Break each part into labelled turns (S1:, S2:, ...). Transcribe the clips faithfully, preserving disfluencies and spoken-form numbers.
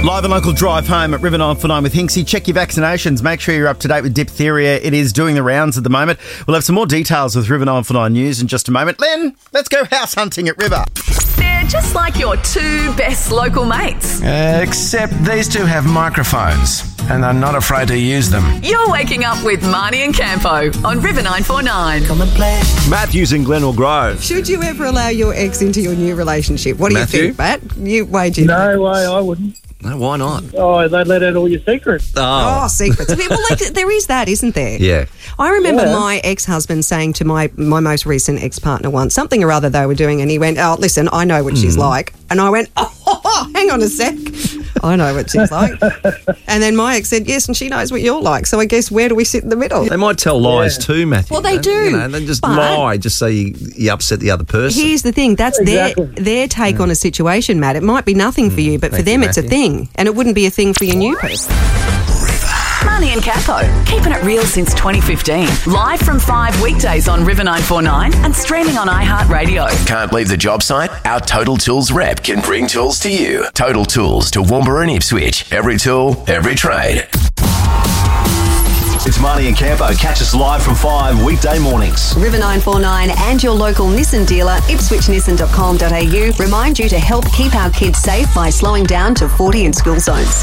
S1: Live and local drive home at River nine four nine with Hinksy. Check your vaccinations. Make sure you're up to date with diphtheria. It is doing the rounds at the moment. We'll have some more details with River nine four nine News in just a moment. Len, let's go house hunting at River.
S2: They're just like your two best local mates.
S3: Uh, except these two have microphones and are not afraid to use them.
S2: You're waking up with Marnie and Campo on River nine four nine.
S4: Come and play.
S5: Matthew's in Glenelg Grove.
S6: Should you ever allow your ex into your new relationship? What do
S5: Matthew?
S6: you think, Matt? You wager.
S7: No way, I wouldn't.
S5: No, why not?
S7: Oh, they let out all your secrets.
S6: Oh, secrets. Well, like, there is that, isn't there?
S5: Yeah.
S6: I remember
S7: Yeah.
S6: my ex-husband saying to my, my most recent ex-partner once, something or other they were doing, and he went, oh, listen, I know what she's like. And I went, oh, hang on a sec. I know what she's like. And then my ex said, yes, and she knows what you're like. So I guess where do we sit in the middle?
S5: They might tell lies
S7: Yeah.
S5: too, Matthew.
S6: Well, they
S5: They-
S6: do,
S5: You know, they just
S6: but-
S5: lie just so you, you upset the other person.
S6: Here's the thing, that's
S7: Exactly.
S6: their their take on a situation, Matt. It might be nothing for you, but for
S5: Thank
S6: them
S5: you,
S6: it's a
S5: Matthew.
S6: thing. And it wouldn't be a thing for your new person.
S2: Marnie and Campo, keeping it real since twenty fifteen. Live from five weekdays on River nine four nine and streaming on iHeartRadio.
S8: Can't leave the job site? Our Total Tools rep can bring tools to you. Total Tools to Toowoomba and Ipswich. Every tool, every trade.
S9: It's Marnie and Campo. Catch us live from five weekday mornings.
S6: River nine four nine and your local Nissan dealer, ipswich nissan dot com dot a u, remind you to help keep our kids safe by slowing down to forty in school zones.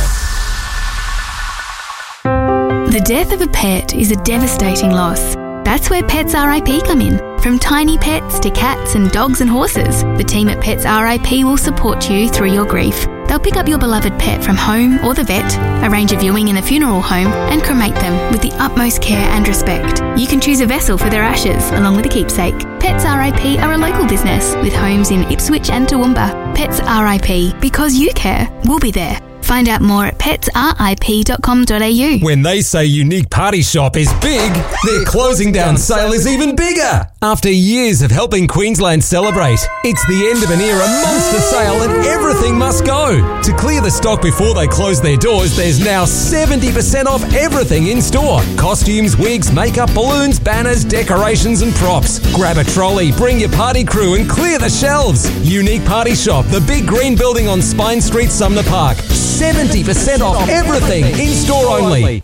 S10: The death of a pet is a devastating loss. That's where Pets R I P come in. From tiny pets to cats and dogs and horses, the team at Pets R I P will support you through your grief. They'll pick up your beloved pet from home or the vet, arrange a viewing in the funeral home, and cremate them with the utmost care and respect. You can choose a vessel for their ashes, along with a keepsake. Pets R I P are a local business with homes in Ipswich and Toowoomba. Pets R I P, because you care, we'll be there. Find out more at pets r i p dot com dot a u.
S11: When they say Unique Party Shop is big, their closing down sale is even bigger. After years of helping Queensland celebrate, it's the end of an era monster sale and everything must go. To clear the stock before they close their doors, there's now seventy percent off everything in store. Costumes, wigs, makeup, balloons, banners, decorations and props. Grab a trolley, bring your party crew and clear the shelves. Unique Party Shop, the big green building on Spine Street, Sumner Park. seventy percent off everything, in-store only.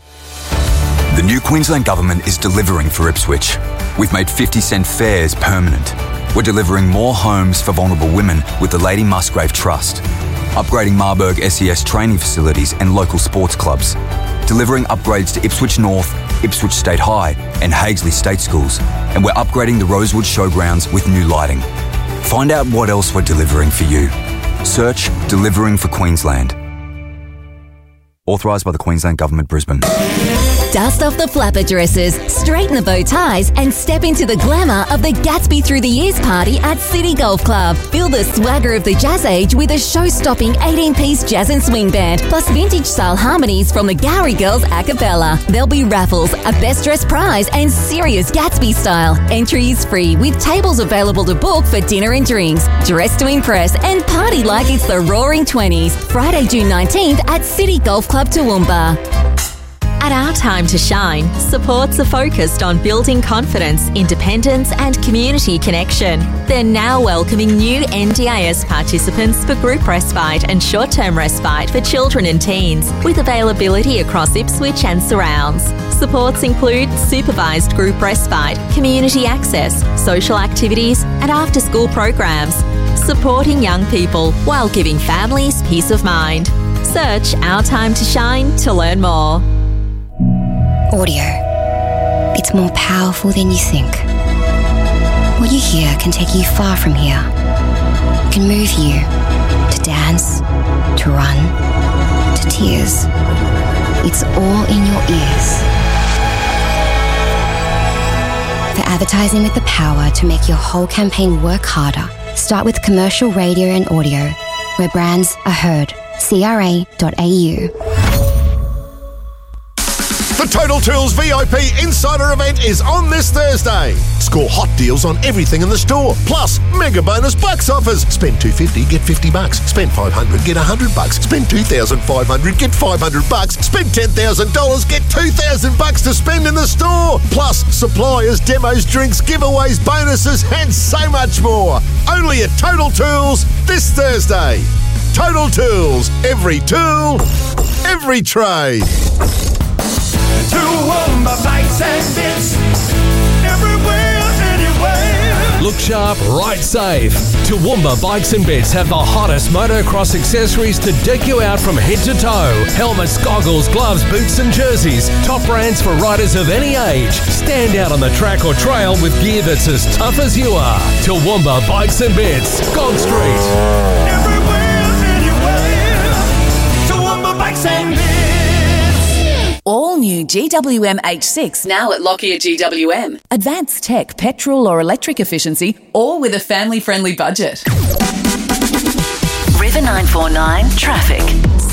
S12: The new Queensland Government is delivering for Ipswich. We've made fifty cent fares permanent. We're delivering more homes for vulnerable women with the Lady Musgrave Trust. Upgrading Marburg S E S training facilities and local sports clubs. Delivering upgrades to Ipswich North, Ipswich State High and Hagesley State Schools. And we're upgrading the Rosewood Showgrounds with new lighting. Find out what else we're delivering for you. Search Delivering for Queensland. Authorised by the Queensland Government, Brisbane.
S13: Dust off the flapper dresses, straighten the bow ties, and step into the glamour of the Gatsby Through the Years party at City Golf Club. Feel the swagger of the jazz age with a show-stopping eighteen-piece jazz and swing band, plus vintage-style harmonies from the Gowrie Girls a cappella. There'll be raffles, a best dressed prize, and serious Gatsby style. Entry is free, with tables available to book for dinner and drinks. Dress to impress and party like it's the Roaring Twenties. Friday, June nineteenth at City Golf Club, Toowoomba.
S14: At Our Time to Shine, supports are focused on building confidence, independence and community connection. They're now welcoming new N D I S participants for group respite and short-term respite for children and teens, with availability across Ipswich and surrounds. Supports include supervised group respite, community access, social activities and after-school programs, supporting young people while giving families peace of mind. Search Our Time to Shine to learn more.
S15: Audio. It's more powerful than you think. What you hear can take you far from here. It can move you to dance, to run, to tears. It's all in your ears. For advertising with the power to make your whole campaign work harder, start with commercial radio and audio, where brands are heard. c r a dot a u.
S16: The Total Tools V I P Insider event is on this Thursday. Score hot deals on everything in the store. Plus, mega bonus bucks offers. Spend two hundred fifty, get fifty bucks. Spend five hundred, get one hundred bucks. Spend two thousand five hundred, get five hundred bucks. Spend ten thousand dollars, get two thousand bucks to spend in the store. Plus, suppliers, demos, drinks, giveaways, bonuses, and so much more. Only at Total Tools this Thursday. Total Tools. Every tool, every trade.
S4: Toowoomba Bikes and Bits. Everywhere, anywhere.
S11: Look sharp, ride safe. Toowoomba Bikes and Bits have the hottest motocross accessories to deck you out from head to toe. Helmets, goggles, gloves, boots and jerseys. Top brands for riders of any age. Stand out on the track or trail with gear that's as tough as you are. Toowoomba Bikes and Bits, Gog Street.
S4: Everywhere, anywhere. Toowoomba Bikes and Bits.
S2: All new G W M H six now at Lockyer G W M. Advanced tech, petrol or electric efficiency, all with a family-friendly budget. River nine four nine traffic.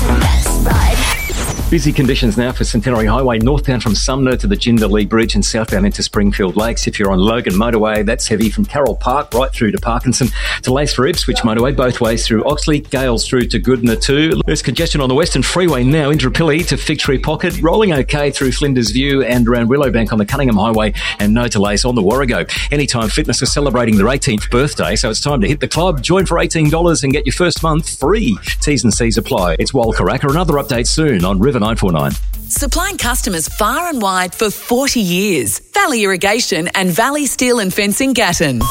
S17: Busy conditions now for Centenary Highway, northbound from Sumner to the Jindalee Bridge and southbound into Springfield Lakes. If you're on Logan Motorway, that's heavy from Carroll Park right through to Parkinson. Delays for Ipswich Motorway both ways through Oxley, Gales through to Goodna too. There's congestion on the Western Freeway now, Indooroopilly to Fig Tree Pocket, rolling okay through Flinders View and around Willowbank on the Cunningham Highway, and no delays on the Warrego. Anytime Fitness are celebrating their eighteenth birthday, so it's time to hit the club. Join for eighteen dollars and get your first month free. T's and C's apply. It's Walkaraka. Another update soon on River nine four nine.
S2: Supplying customers far and wide for forty years. Valley Irrigation and Valley Steel and Fencing Gatton.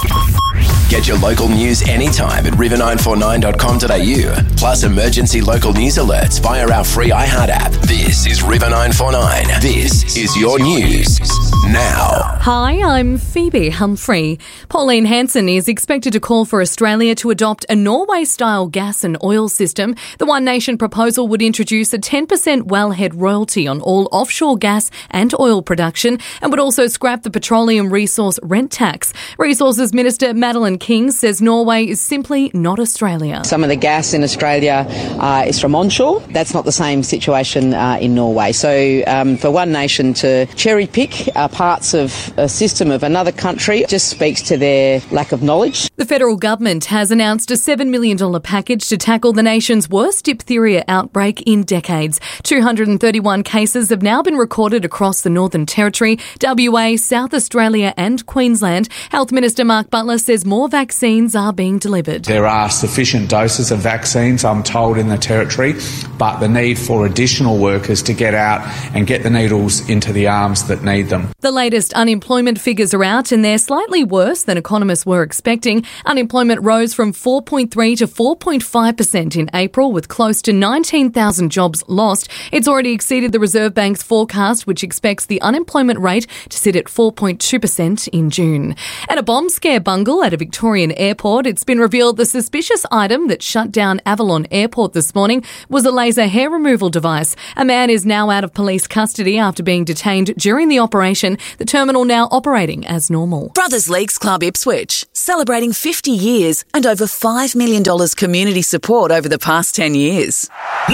S8: Get your local news anytime at river nine four nine dot com dot a u. Plus emergency local news alerts via our free iHeart app. This is River nine four nine. This is your news now.
S18: Hi, I'm Phoebe Humphrey. Pauline Hanson is expected to call for Australia to adopt a Norway-style gas and oil system. The One Nation proposal would introduce a ten percent wellhead royalty on all offshore gas and oil production and would also scrap the petroleum resource rent tax. Resources Minister Madeleine King says Norway is simply not Australia.
S19: Some of the gas in Australia uh, is from onshore. That's not the same situation uh, in Norway. So um, for One Nation to cherry pick uh, parts of a system of another country just speaks to their lack of knowledge.
S18: The federal government has announced a seven million dollars package to tackle the nation's worst diphtheria outbreak in decades. two hundred thirty-one cases have now been recorded across the Northern Territory, W A, South Australia and Queensland. Health Minister Mark Butler says more vaccines are being delivered.
S20: There are sufficient doses of vaccines, I'm told, in the Territory, but the need for additional workers to get out and get the needles into the arms that need them.
S18: The latest unemployment figures are out and they're slightly worse than economists were expecting. Unemployment rose from four point three to four point five percent in April, with close to nineteen thousand jobs lost. It's already exceeded the Reserve Bank's forecast, which expects the unemployment rate to sit at four point two percent in June. And a bomb scare bungle at a Victorian airport. It's been revealed the suspicious item that shut down Avalon Airport this morning was a laser hair removal device. A man is now out of police custody after being detained during the operation. The terminal now operating as normal.
S2: Brothers Leagues Club Ipswich, celebrating fifty years and over five million dollars community support over the past ten years.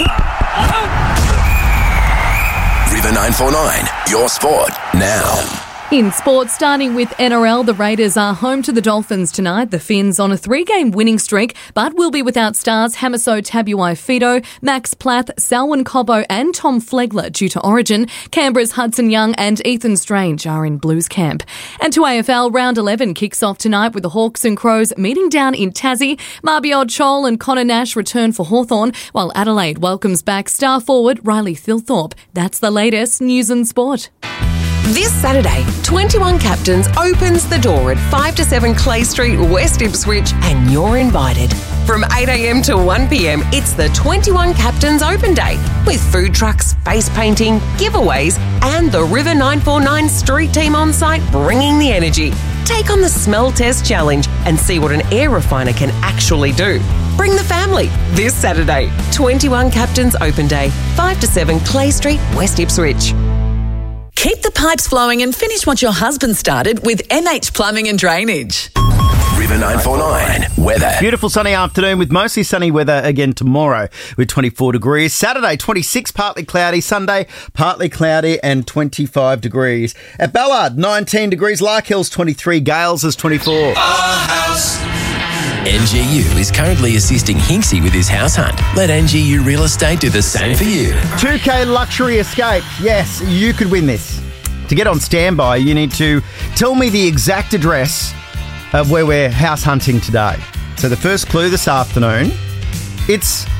S8: River nine four nine, your sport now.
S18: In sports, starting with N R L, the Raiders are home to the Dolphins tonight. The Finns on a three-game winning streak, but will be without stars Hamiso Tabuai-Fidow, Max Plath, Selwyn Cobbo and Tom Flegler due to Origin. Canberra's Hudson Young and Ethan Strange are in Blues camp. And to A F L, round eleven kicks off tonight with the Hawks and Crows meeting down in Tassie. Mabiod Chol and Connor Nash return for Hawthorn, while Adelaide welcomes back star forward Riley Thilthorpe. That's the latest news and sport.
S21: This Saturday, twenty-one Captains opens the door at five to seven Clay Street, West Ipswich, and you're invited. From eight a.m. to one p.m, it's the twenty-one Captains Open Day, with food trucks, face painting, giveaways, and the River nine four nine street team on site bringing the energy. Take on the smell test challenge and see what an air refiner can actually do. Bring the family this Saturday. twenty-one Captains Open Day, five to seven Clay Street, West Ipswich.
S2: Keep the pipes flowing and finish what your husband started with M H Plumbing and Drainage.
S8: River nine four nine weather.
S1: Beautiful sunny afternoon with mostly sunny weather again tomorrow with twenty-four degrees. Saturday, twenty-six, partly cloudy. Sunday, partly cloudy and twenty-five degrees. At Ballard, nineteen degrees. Larkhills, twenty-three. Gales is twenty-four.
S8: Our house. N G U is currently assisting Hinksey with his house hunt. Let N G U Real Estate do the same for you.
S1: two K Luxury Escape. Yes, you could win this. To get on standby, you need to tell me the exact address of where we're house hunting today. So the first clue this afternoon, it's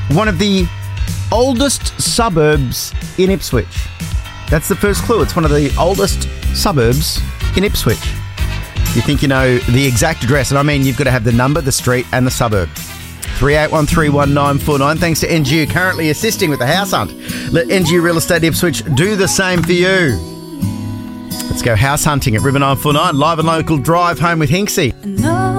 S1: one of the oldest suburbs in Ipswich. That's the first clue. It's one of the oldest suburbs in Ipswich. You think you know the exact address, and I mean you've got to have the number, the street and the suburb. three eight one three one nine four nine. Thanks to N G U, currently assisting with the house hunt. Let N G U Real Estate Ipswich do the same for you. Let's go house hunting at River nine four nine. Live and local drive home with Hinksy.